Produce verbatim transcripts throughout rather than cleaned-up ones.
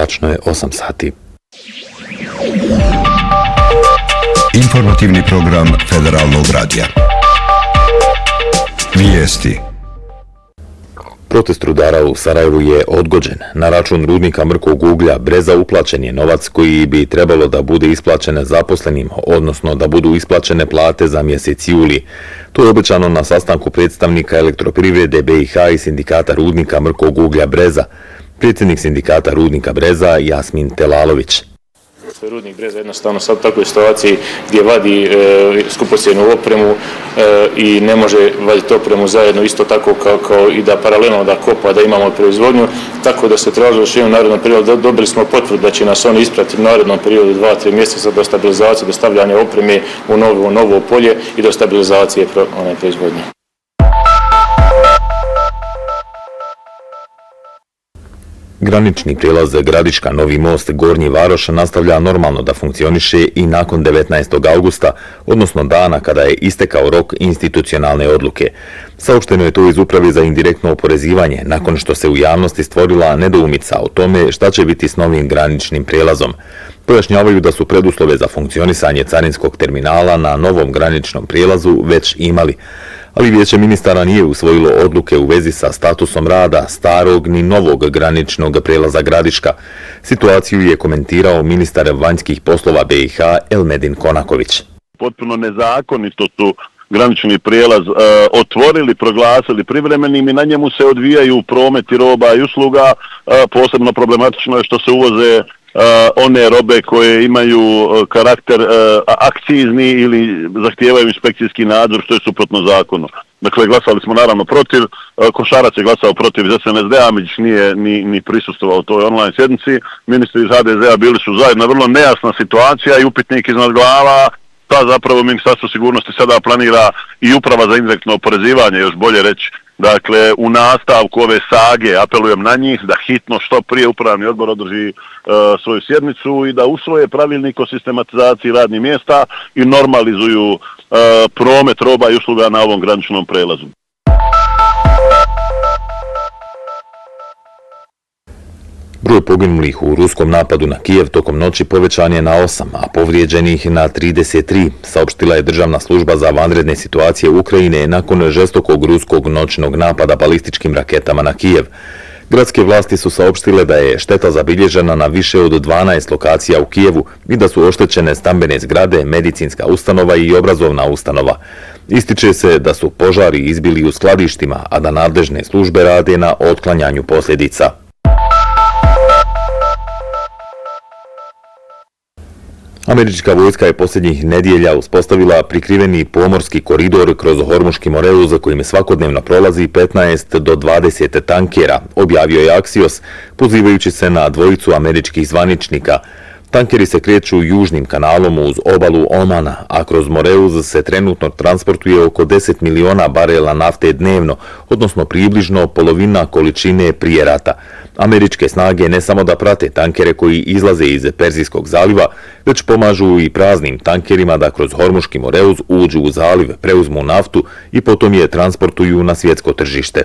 Tačno je osam sati. Informativni program Federalnog radija. Vijesti. Protest rudara u Sarajevu je odgođen. Na račun rudnika mrkog uglja Breza uplaćen je novac koji bi trebalo da bude isplaćene zaposlenim, odnosno da budu isplaćene plate za mjesec juli. To je obećano na sastanku predstavnika Elektroprivrede B i H i sindikata rudnika mrkog uglja Breza. Predsjednik sindikata rudnika Breza Jasmin Telalović. Rudnik Breza jednostavno sad u takvoj situaciji gdje vadi e, skupocjenu opremu e, i ne može vaditi opremu zajedno isto tako kao, kao i da paralelno da kopa, da imamo proizvodnju, tako da se traži još u narednom periodu. Dobili smo potvrdu da će nas oni ispratiti u narednom periodu dva do tri mjeseca do stabilizacije, do stavljanja opreme u novo, novo polje i do stabilizacije pro, one proizvodnje. Granični prijelaz Gradiška Novi Most Gornji Varoš nastavlja normalno da funkcioniše i nakon devetnaestog augusta, odnosno dana kada je istekao rok institucionalne odluke. Saopšteno je to iz Uprave za indirektno oporezivanje nakon što se u javnosti stvorila nedoumica o tome šta će biti s novim graničnim prijelazom. Pojašnjavaju da su preduslove za funkcionisanje carinskog terminala na novom graničnom prijelazu već imali, ali Vijeće ministara nije usvojilo odluke u vezi sa statusom rada starog ni novog graničnog prijelaza Gradiška. Situaciju je komentirao ministar vanjskih poslova B i H Elmedin Konaković. Potpuno nezakonito su granični prijelaz e, otvorili, proglasili privremenim i na njemu se odvijaju prometi roba i usluga. E, posebno problematično je što se uvoze Uh, one robe koje imaju uh, karakter uh, akcizni ili zahtijevaju inspekcijski nadzor, što je suprotno zakonu. Dakle, glasali smo naravno protiv, uh, Košarac je glasao protiv iz S N S D-a, Amidžić nije ni, ni prisustvovao toj online sjednici, ministri iz H D Z-a bili su zajedno, vrlo nejasna situacija i upitnik iznad glava, pa zapravo Ministarstvo sigurnosti sada planira i Uprava za indirektno oporezivanje, još bolje reći. Dakle, u nastavku ove sage apelujem na njih da hitno što prije upravni odbor održi e, svoju sjednicu i da usvoje pravilnik o sistematizaciji radnih mjesta i normalizuju e, promet roba i usluga na ovom graničnom prelazu. Broj poginulih u ruskom napadu na Kijev tokom noći povećan je na osam, a povrijeđenih na trideset tri, saopštila je Državna služba za vanredne situacije Ukrajine nakon žestokog ruskog noćnog napada balističkim raketama na Kijev. Gradske vlasti su saopštile da je šteta zabilježena na više od dvanaest lokacija u Kijevu i da su oštećene stambene zgrade, medicinska ustanova i obrazovna ustanova. Ističe se da su požari izbili u skladištima, a da nadležne službe rade na otklanjanju posljedica. Američka vojska je posljednjih nedjelja uspostavila prikriveni pomorski koridor kroz Hormuški Moreuz za kojim svakodnevno prolazi petnaest do dvadeset tankera, objavio je Axios, pozivajući se na dvojicu američkih zvaničnika. Tankeri se kreću južnim kanalom uz obalu Omana, a kroz Moreuz se trenutno transportuje oko deset miliona barela nafte dnevno, odnosno približno polovina količine prije rata. Američke snage ne samo da prate tankere koji izlaze iz Perzijskog zaliva, već pomažu i praznim tankerima da kroz Hormuški Moreuz uđu u zaliv, preuzmu naftu i potom je transportuju na svjetsko tržište.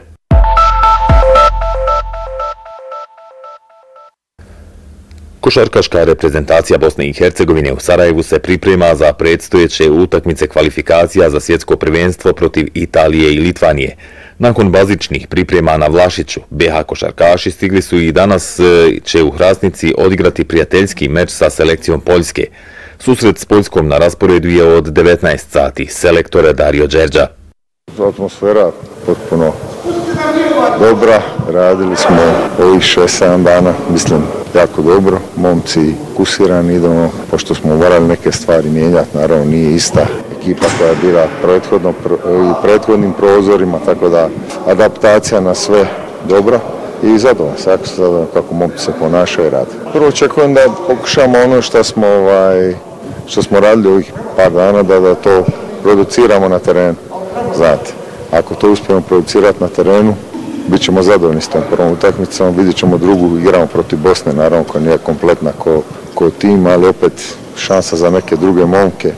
Košarkaška reprezentacija Bosne i Hercegovine u Sarajevu se priprema za predstojeće utakmice kvalifikacija za svjetsko prvenstvo protiv Italije i Litvanije. Nakon bazičnih priprema na Vlašiću, B H košarkaši stigli su i danas će u Hrasnici odigrati prijateljski meč sa selekcijom Poljske. Susret s Poljskom na rasporedu je od devetnaest sati, selektor Dario Đerđa. Atmosfera potpuno dobra, radili smo ovih šest sedam dana, mislim, jako dobro, momci kusirani, idemo, pošto smo morali neke stvari mijenjati, naravno nije ista ekipa koja je bila prethodno, i prethodnim prozorima, tako da adaptacija na sve dobra i zadovoljno, jako se zadovoljno kako momci se ponašaju i rade. Prvo očekujem da pokušamo ono što smo, ovaj, što smo radili ovih par dana, da, da to produciramo na terenu, znate. Ako to uspijemo producirati na terenu, bit ćemo zadovoljni s tom prvom utakmicom, vidjet ćemo drugu, igramo protiv Bosne, naravno koja nije kompletna ko, ko tim, ali opet šansa za neke druge momke.